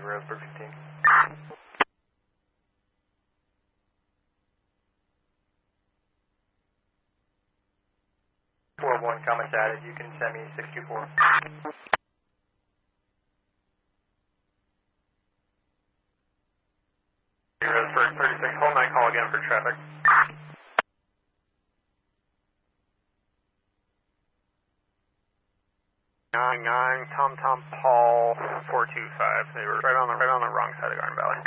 Roseburg 15. 4-1, comment added. You can send me 624. 36, hold 9, call again for traffic. 99, Tom Paul 425. They were right on the wrong side of Garden Valley.